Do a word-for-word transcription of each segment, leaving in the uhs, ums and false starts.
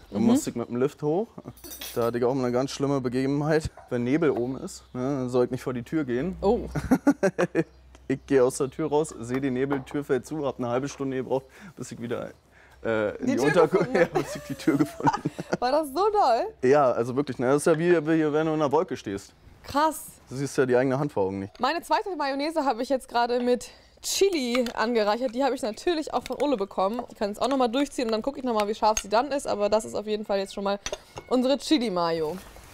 Dann mhm. musste ich mit dem Lift hoch. Da hatte ich auch mal eine ganz schlimme Begebenheit. Wenn Nebel oben ist, ne, dann soll ich nicht vor die Tür gehen. Oh. Ich gehe aus der Tür raus, sehe die Nebel, Tür fällt zu, habe eine halbe Stunde gebraucht, bis ich wieder äh, in die, die Unterkunft, ja, bis ich die Tür gefunden habe. War das so doll? Ja, also wirklich. Ne, das ist ja wie, wie wenn du in einer Wolke stehst. Krass. Du siehst ja die eigene Hand vor Augen nicht. Meine zweite Mayonnaise habe ich jetzt gerade mit Chili angereichert. Die habe ich natürlich auch von Ole bekommen. Ich kann es auch noch mal durchziehen und dann gucke ich noch mal, wie scharf sie dann ist. Aber das ist auf jeden Fall jetzt schon mal unsere Chili-Mayo.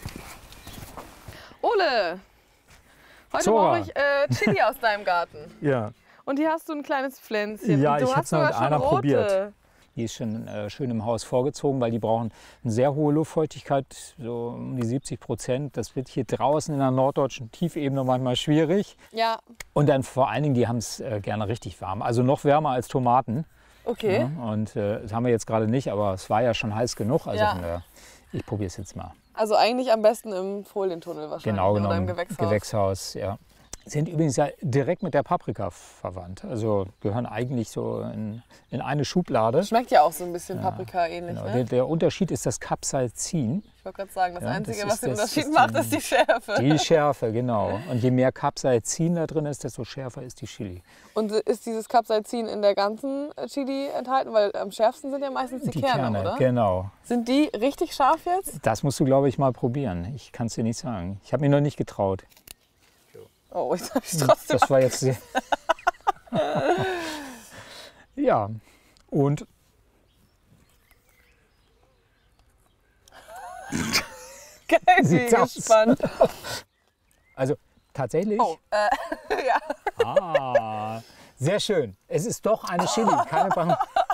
Ole, heute Zora. brauche ich äh, Chili aus deinem Garten. Ja. Und hier hast du ein kleines Pflänzchen. Ja, und du ich habe hast es mal sogar mit schon einer rote. probiert. Die ist schon äh, schön im Haus vorgezogen, weil die brauchen eine sehr hohe Luftfeuchtigkeit, so um die siebzig Prozent. Das wird hier draußen in der norddeutschen Tiefebene manchmal schwierig. Ja. Und dann vor allen Dingen, die haben es äh, gerne richtig warm. Also noch wärmer als Tomaten. Okay. Ja, und äh, das haben wir jetzt gerade nicht, aber es war ja schon heiß genug. Also Ja. von der, ich probiere es jetzt mal. Also eigentlich am besten im Folientunnel wahrscheinlich. Genau, genau. Oder im Im Gewächshaus. Gewächshaus, ja. Sind übrigens ja direkt mit der Paprika verwandt. Also gehören eigentlich so in, in eine Schublade. Schmeckt ja auch so ein bisschen Paprika-ähnlich. Genau. Ne? Der, der Unterschied ist das Capsaicin. Ich wollte gerade sagen, das Ja, Einzige, das was ist den das- Unterschied das macht, die- ist die Schärfe. Die Schärfe, genau. Und je mehr Capsaicin da drin ist, desto schärfer ist die Chili. Und ist dieses Capsaicin in der ganzen Chili enthalten? Weil am schärfsten sind ja meistens die, Kerne, oder? Genau. Sind die richtig scharf jetzt? Das musst du, glaube ich, mal probieren. Ich kann es dir nicht sagen. Ich habe mich noch nicht getraut. Oh, jetzt habe ich trotzdem. Das war jetzt sehr... Ja, und... Geil, bin Sieht's aus. gespannt. Also tatsächlich... Oh, äh, ja. Ah, sehr schön. Es ist doch eine Chili, keine Bang.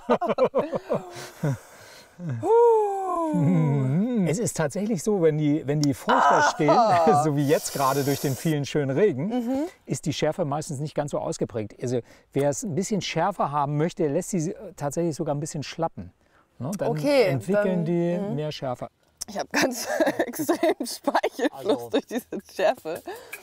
Es ist tatsächlich so, wenn die, wenn die feuchter stehen, so wie jetzt gerade durch den vielen schönen Regen, Mhm. ist die Schärfe meistens nicht ganz so ausgeprägt. Also wer es ein bisschen schärfer haben möchte, lässt sie tatsächlich sogar ein bisschen schlappen. Ne? Dann Okay, entwickeln dann- die mhm. mehr Schärfe. Ich habe ganz extrem Speichelfluss Also- durch diese Schärfe.